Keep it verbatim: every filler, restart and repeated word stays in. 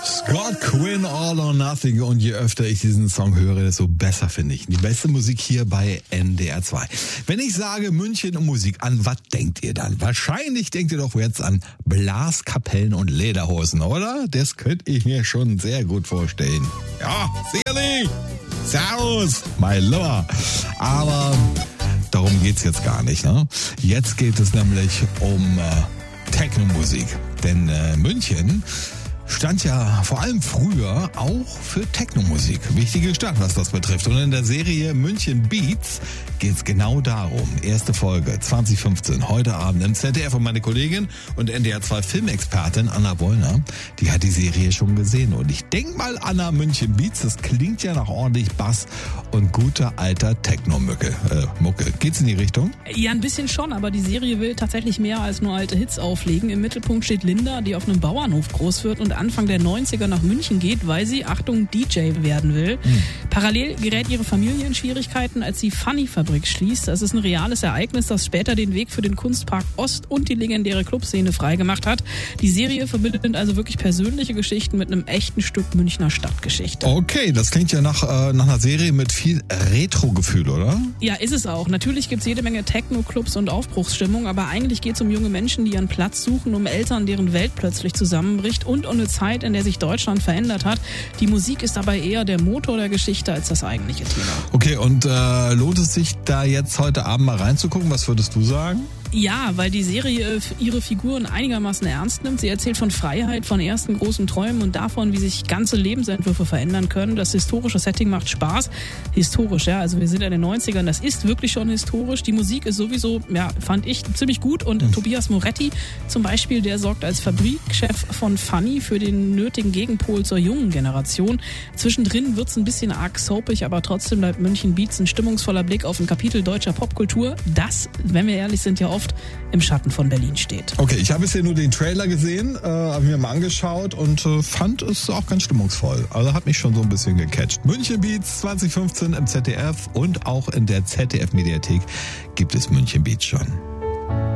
Scott Quinn, All or Nothing. Und je öfter ich diesen Song höre, desto besser finde ich. Die beste Musik hier bei N D R zwei. Wenn ich sage München und Musik, an was denkt ihr dann? Wahrscheinlich denkt ihr doch jetzt an Blaskapellen und Lederhosen, oder? Das könnte ich mir schon sehr gut vorstellen. Ja, sicherlich. Servus, my lover. Aber darum geht's jetzt gar nicht, ne? Jetzt geht es nämlich um äh, Techno-Musik. Denn äh, München stand ja vor allem früher auch für Techno-Musik. Wichtige Stadt, was das betrifft. Und in der Serie München Beats geht's genau darum. Erste Folge zwanzig fünfzehn, heute Abend im Z D F. Und meine Kollegin und N D R zwei Filmexpertin Anna Wollner, die hat die Serie schon gesehen. Und ich denk mal, Anna, München Beats, das klingt ja nach ordentlich Bass und guter alter Techno-Mucke. Äh, Mucke. Geht's in die Richtung? Ja, ein bisschen schon, aber die Serie will tatsächlich mehr als nur alte Hits auflegen. Im Mittelpunkt steht Linda, die auf einem Bauernhof groß wird und Anfang der neunziger nach München geht, weil sie, Achtung, D J werden will. Mhm. Parallel gerät ihre Familie in Schwierigkeiten, als sie Funny-Fabrik schließt. Das ist ein reales Ereignis, das später den Weg für den Kunstpark Ost und die legendäre Clubszene freigemacht hat. Die Serie verbindet also wirklich persönliche Geschichten mit einem echten Stück Münchner Stadtgeschichte. Okay, das klingt ja nach, äh, nach einer Serie mit viel Retro-Gefühl, oder? Ja, ist es auch. Natürlich gibt es jede Menge Techno-Clubs und Aufbruchsstimmung, aber eigentlich geht es um junge Menschen, die ihren Platz suchen, um Eltern, deren Welt plötzlich zusammenbricht und um eine Zeit, in der sich Deutschland verändert hat. Die Musik ist dabei eher der Motor der Geschichte als das eigentliche Thema. Okay, und äh, lohnt es sich da jetzt heute Abend mal reinzugucken? Was würdest du sagen? Ja, weil die Serie ihre Figuren einigermaßen ernst nimmt. Sie erzählt von Freiheit, von ersten großen Träumen und davon, wie sich ganze Lebensentwürfe verändern können. Das historische Setting macht Spaß. Historisch, ja, also wir sind in den neunzigern, das ist wirklich schon historisch. Die Musik ist sowieso, ja, fand ich ziemlich gut und mhm. Tobias Moretti zum Beispiel, der sorgt als Fabrikchef von Funny für den nötigen Gegenpol zur jungen Generation. Zwischendrin wird's ein bisschen arg soapig, aber trotzdem bleibt München Beats ein stimmungsvoller Blick auf ein Kapitel deutscher Popkultur, das, wenn wir ehrlich sind, ja oft im Schatten von Berlin steht. Okay, ich habe bisher nur den Trailer gesehen, äh, habe mir mal angeschaut und äh, fand es auch ganz stimmungsvoll. Also hat mich schon so ein bisschen gecatcht. München Beats zwanzig fünfzehn im Z D F und auch in der Z D F-Mediathek gibt es München Beats schon.